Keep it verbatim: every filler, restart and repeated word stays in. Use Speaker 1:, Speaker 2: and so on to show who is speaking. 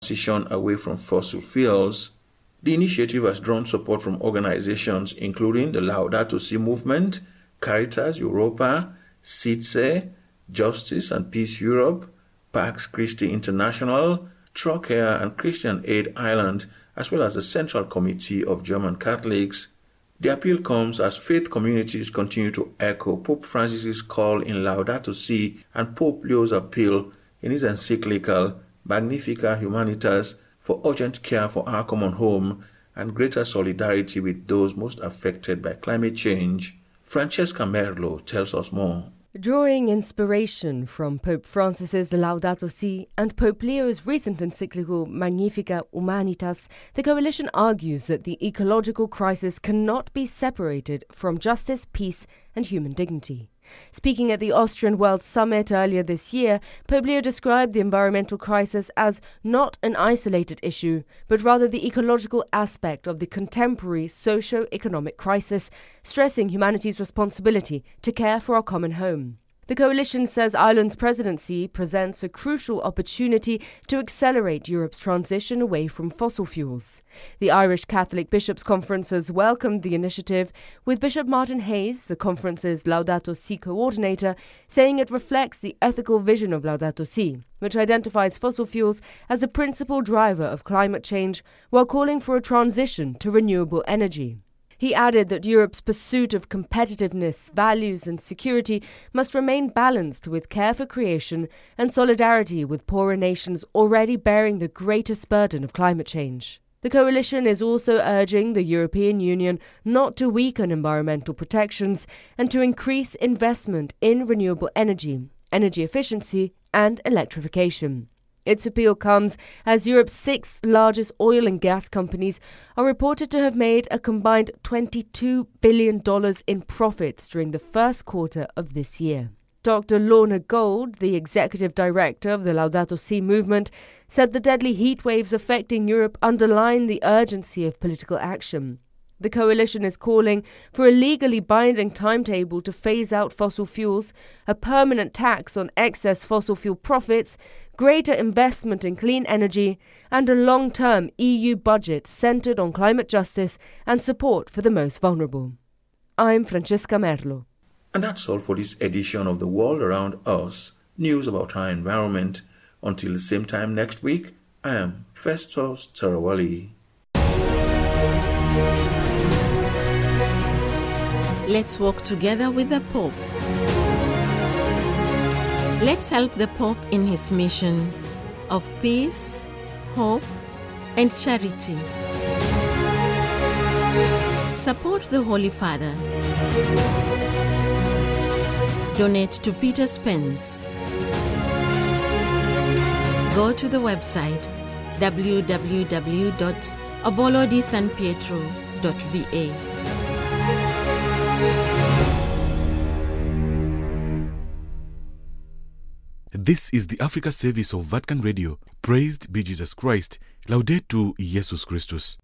Speaker 1: transition away from fossil fuels. The initiative has drawn support from organizations including the Laudato Si movement, Caritas Europa, C I T S E, Justice and Peace Europe, Pax Christi International, Trocare and Christian Aid Ireland, as well as the Central Committee of German Catholics. The appeal comes as faith communities continue to echo Pope Francis's call in Laudato Si and Pope Leo's appeal in his encyclical Magnificat Humanitas for urgent care for our common home and greater solidarity with those most affected by climate change. Francesca Merlo tells us more.
Speaker 2: Drawing inspiration from Pope Francis's Laudato Si and Pope Leo's recent encyclical Magnificat Humanitas, the coalition argues that the ecological crisis cannot be separated from justice, peace and human dignity. Speaking at the Austrian World Summit earlier this year, Pope Leo described the environmental crisis as not an isolated issue, but rather the ecological aspect of the contemporary socio-economic crisis, stressing humanity's responsibility to care for our common home. The coalition says Ireland's presidency presents a crucial opportunity to accelerate Europe's transition away from fossil fuels. The Irish Catholic Bishops' Conference has welcomed the initiative, with Bishop Martin Hayes, the conference's Laudato Si coordinator, saying it reflects the ethical vision of Laudato Si, which identifies fossil fuels as a principal driver of climate change while calling for a transition to renewable energy. He added that Europe's pursuit of competitiveness, values and security must remain balanced with care for creation and solidarity with poorer nations already bearing the greatest burden of climate change. The coalition is also urging the European Union not to weaken environmental protections and to increase investment in renewable energy, energy efficiency and electrification. Its appeal comes as Europe's six largest oil and gas companies are reported to have made a combined twenty-two billion dollars in profits during the first quarter of this year. Doctor Lorna Gold, the executive director of the Laudato Si movement, said the deadly heat waves affecting Europe underline the urgency of political action. The coalition is calling for a legally binding timetable to phase out fossil fuels, a permanent tax on excess fossil fuel profits, greater investment in clean energy, and a long-term E U budget centred on climate justice and support for the most vulnerable. I'm Francesca Merlo.
Speaker 1: And that's all for this edition of The World Around Us, news about our environment. Until the same time next week, I am Festus Tarawali.
Speaker 3: Let's walk together with the Pope. Let's help the Pope in his mission of peace, hope, and charity. Support the Holy Father. Donate to Peter Spence. Go to the website w w w dot obolo di san pietro dot v a.
Speaker 4: This is the Africa service of Vatican Radio. Praised be Jesus Christ. Laudetur Jesus Christus.